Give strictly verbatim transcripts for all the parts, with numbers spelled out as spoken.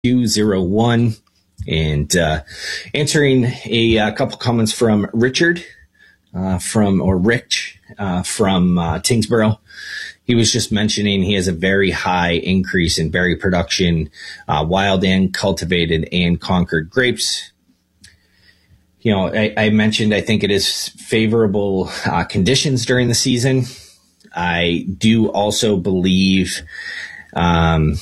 two zero one. And uh, answering a, a couple comments from Richard uh, from, or Rich uh, from uh, Tingsboro. He was just mentioning he has a very high increase in berry production, uh, wild and cultivated and Concord grapes. You know, I, I mentioned I think it is favorable uh, conditions during the season. I do also believe, um,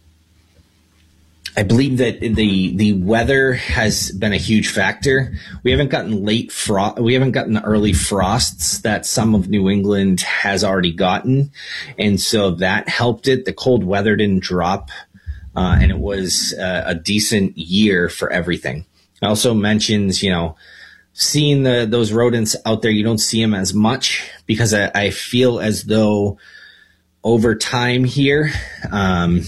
I believe that the the weather has been a huge factor. We haven't gotten late frost. We haven't gotten the early frosts that some of New England has already gotten, and so that helped it. The cold weather didn't drop, uh, and it was uh, a decent year for everything. It also mentions, you know, seeing the those rodents out there. You don't see them as much because I, I feel as though over time here. Um,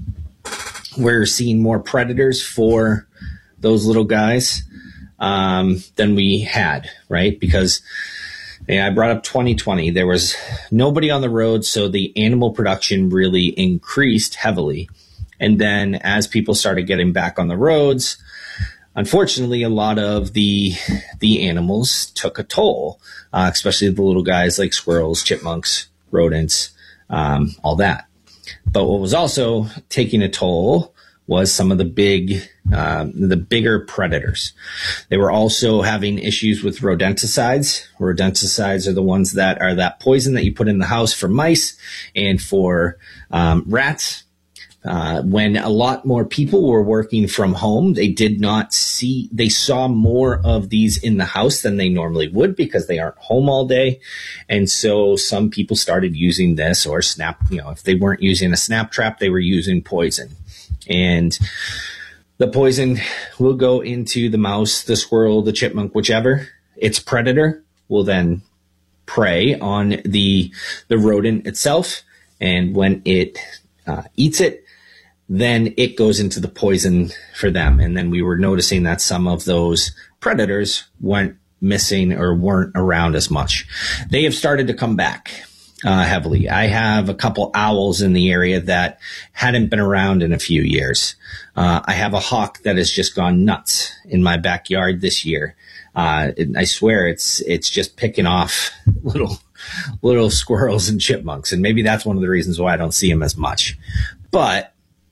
We're seeing more predators for those little guys um, than we had, right? Because yeah, I brought up twenty twenty. There was nobody on the road, so the animal production really increased heavily. And then as people started getting back on the roads, unfortunately, a lot of the the animals took a toll, uh, especially the little guys like squirrels, chipmunks, rodents, um, all that. But what was also taking a toll was some of the big, um, the bigger predators. They were also having issues with rodenticides. Rodenticides are the ones that are that poison that you put in the house for mice and for um, rats. Uh, when a lot more people were working from home, they did not see, they saw more of these in the house than they normally would because they aren't home all day. And so some people started using this or snap, you know, if they weren't using a snap trap, they were using poison. And the poison will go into the mouse, the squirrel, the chipmunk, whichever. Its predator will then prey on the, the rodent itself. And when it uh, eats it, then it goes into the poison for them. And then we were noticing that some of those predators went missing or weren't around as much. They have started to come back uh, heavily. I have a couple owls in the area that hadn't been around in a few years. Uh, I have a hawk that has just gone nuts in my backyard this year. Uh, I swear it's it's just picking off little little squirrels and chipmunks. And maybe that's one of the reasons why I don't see them as much. But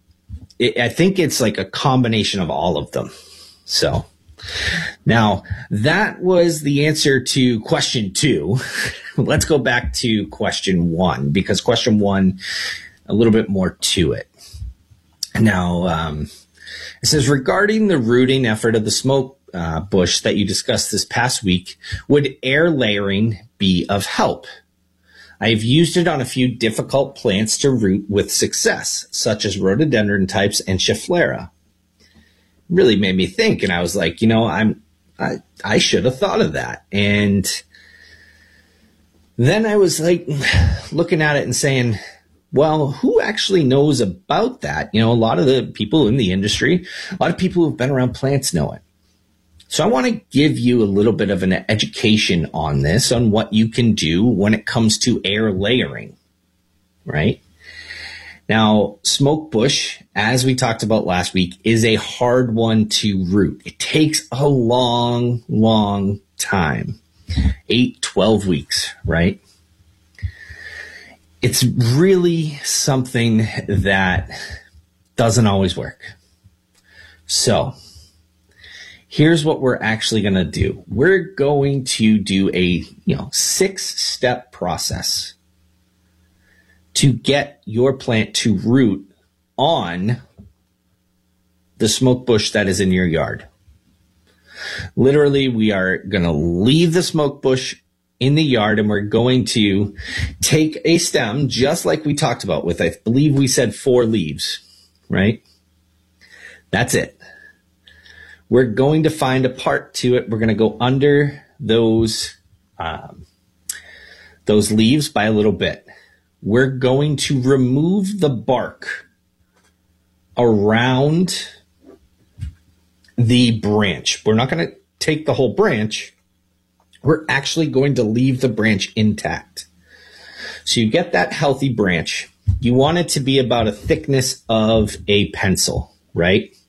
I think it's like a combination of all of them. So now that was the answer to question two. Let's go back to question one, because question one, a little bit more to it. Now, um, it says, regarding the rooting effort of the smoke uh, bush that you discussed this past week, would air layering be of help? I have used it on a few difficult plants to root with success, such as rhododendron types and Schefflera. Really made me think, and I was like, you know, I'm, I, I should have thought of that. And then I was like looking at it and saying, well, who actually knows about that? You know, a lot of the people in the industry, a lot of people who've been around plants know it. So I want to give you a little bit of an education on this, on what you can do when it comes to air layering, right? Now, smoke bush, as we talked about last week, is a hard one to root. It takes a long, long time, eight, twelve weeks, right? It's really something that doesn't always work. So here's what we're actually going to do. We're going to do a, you know, six-step process to get your plant to root on the smoke bush that is in your yard. Literally, we are going to leave the smoke bush in the yard, and we're going to take a stem, just like we talked about with, I believe we said four leaves, right? That's it. We're going to find a part to it. We're going to go under those, um, those leaves by a little bit. We're going to remove the bark around the branch. We're not going to take the whole branch. We're actually going to leave the branch intact. So you get that healthy branch. You want it to be about a thickness of a pencil, right?